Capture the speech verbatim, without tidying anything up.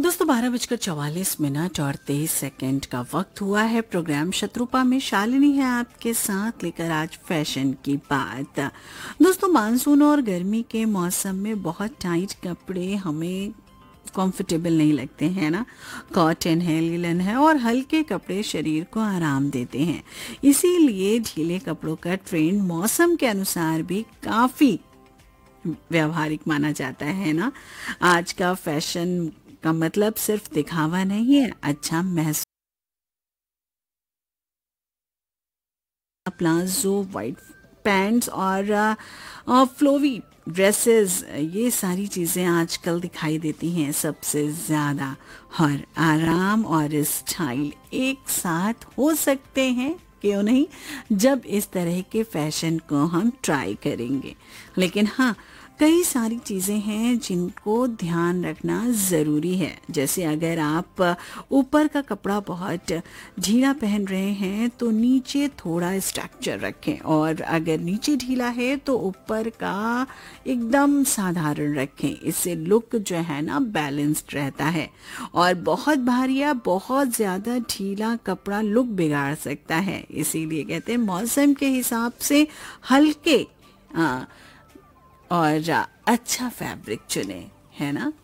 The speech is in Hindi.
दोस्तों बारह बजकर चौवालीस मिनट और तेईस सेकंड का वक्त हुआ है। प्रोग्राम शत्रुपा में शालिनी है आपके साथ लेकर आज फैशन की बात। दोस्तों मानसून और गर्मी के मौसम में बहुत टाइट कपड़े हमें कंफर्टेबल नहीं लगते हैं ना। कॉटन है, लिनन है और हल्के कपड़े शरीर को आराम देते हैं। इसीलिए ढीले कपड़ों का ट्रेंड मौसम के अनुसार भी काफी व्यवहारिक माना जाता है ना। आज का फैशन का मतलब सिर्फ दिखावा नहीं है, अच्छा महसूस। प्लाजो, वाइट पैंट्स और और फ्लोवी ड्रेसेस, ये सारी चीज़ें आजकल दिखाई देती हैं सबसे ज़्यादा। और आराम और स्टाइल एक साथ हो सकते हैं, क्यों नहीं, जब इस तरह के फैशन को हम ट्राई करेंगे। लेकिन हाँ, कई सारी चीज़ें हैं जिनको ध्यान रखना ज़रूरी है। जैसे अगर आप ऊपर का कपड़ा बहुत ढीला पहन रहे हैं तो नीचे थोड़ा स्ट्रक्चर रखें, और अगर नीचे ढीला है तो ऊपर का एकदम साधारण रखें। इससे लुक जो है ना बैलेंस्ड रहता है। और बहुत भारी या बहुत ज़्यादा ढीला कपड़ा लुक बिगाड़ सकता है। इसीलिए कहते हैं मौसम के हिसाब से हल्के आ, और अच्छा फैब्रिक चुने, है ना।